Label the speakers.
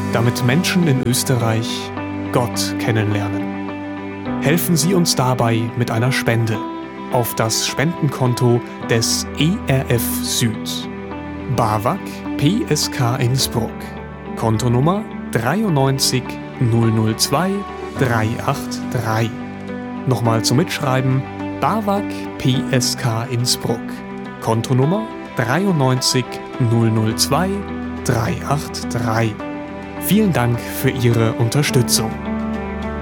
Speaker 1: damit Menschen in Österreich Gott kennenlernen. Helfen Sie uns dabei mit einer Spende auf das Spendenkonto des ERF Süd. BAWAG PSK Innsbruck. Kontonummer 93 002 383. Nochmal zum Mitschreiben: BAWAG PSK Innsbruck. Kontonummer 93 002 383. Vielen Dank für Ihre Unterstützung.